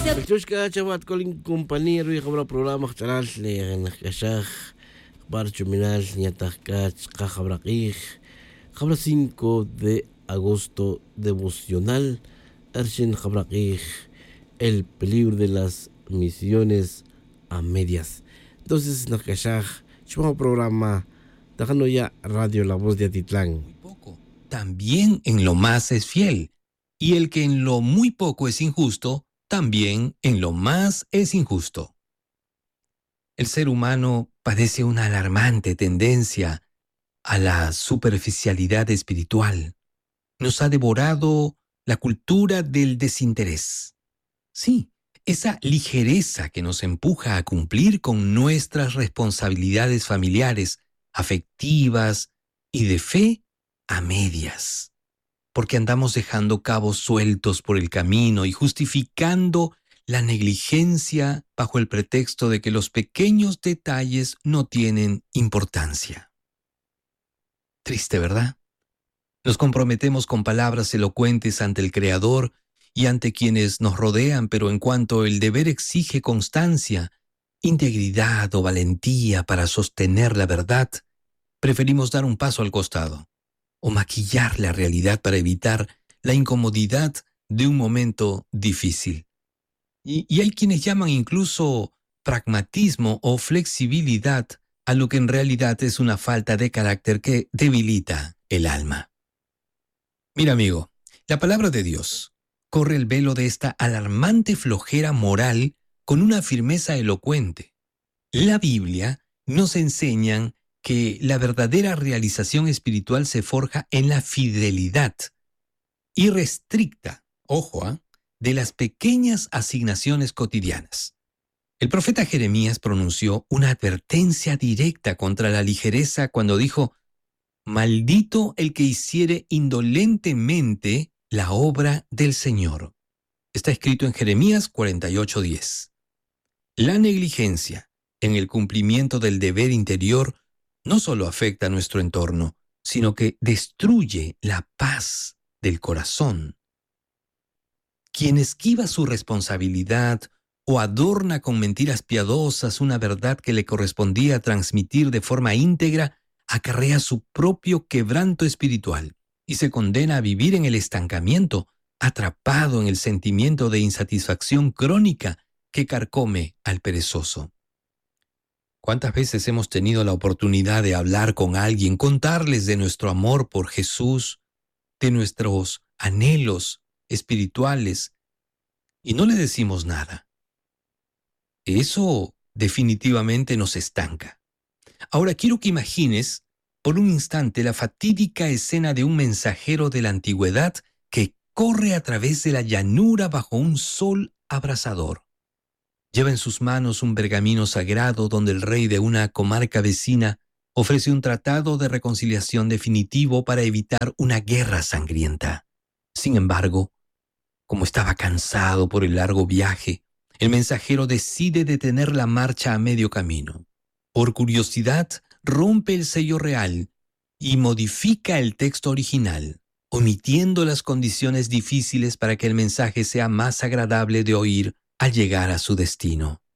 Bertushka chabat kolin compañero y qabra programa khtaral le nakashakh bar chuminal niatakach qabraqih qabra 5 de agosto devocional arshin qabraqih el peligro de las misiones a medias. Entonces nakashakh chuma programa dejando ya Radio La Voz de Atitlán. Muy poco. También en lo más es fiel, y el que en lo muy poco es injusto, también en lo más es injusto. El ser humano padece una alarmante tendencia a la superficialidad espiritual. Nos ha devorado la cultura del desinterés. Sí, esa ligereza que nos empuja a cumplir con nuestras responsabilidades familiares, afectivas y de fe a medias. Porque andamos dejando cabos sueltos por el camino y justificando la negligencia bajo el pretexto de que los pequeños detalles no tienen importancia. Triste, ¿verdad? Nos comprometemos con palabras elocuentes ante el Creador y ante quienes nos rodean, pero en cuanto el deber exige constancia, integridad o valentía para sostener la verdad, preferimos dar un paso al costado o maquillar la realidad para evitar la incomodidad de un momento difícil. Y hay quienes llaman incluso pragmatismo o flexibilidad a lo que en realidad es una falta de carácter que debilita el alma. Mira, amigo, la palabra de Dios corre el velo de esta alarmante flojera moral con una firmeza elocuente. La Biblia nos enseña que la verdadera realización espiritual se forja en la fidelidad irrestricta, ojo, de las pequeñas asignaciones cotidianas. El profeta Jeremías pronunció una advertencia directa contra la ligereza cuando dijo: «Maldito el que hiciere indolentemente la obra del Señor». Está escrito en Jeremías 48:10. La negligencia en el cumplimiento del deber interior no solo afecta a nuestro entorno, sino que destruye la paz del corazón. Quien esquiva su responsabilidad o adorna con mentiras piadosas una verdad que le correspondía transmitir de forma íntegra, acarrea su propio quebranto espiritual y se condena a vivir en el estancamiento, atrapado en el sentimiento de insatisfacción crónica que carcome al perezoso. ¿Cuántas veces hemos tenido la oportunidad de hablar con alguien, contarles de nuestro amor por Jesús, de nuestros anhelos espirituales, y no le decimos nada? Eso definitivamente nos estanca. Ahora quiero que imagines por un instante la fatídica escena de un mensajero de la antigüedad que corre a través de la llanura bajo un sol abrasador. Lleva en sus manos un pergamino sagrado donde el rey de una comarca vecina ofrece un tratado de reconciliación definitivo para evitar una guerra sangrienta. Sin embargo, como estaba cansado por el largo viaje, el mensajero decide detener la marcha a medio camino. Por curiosidad, rompe el sello real y modifica el texto original, omitiendo las condiciones difíciles para que el mensaje sea más agradable de oír al llegar a su destino.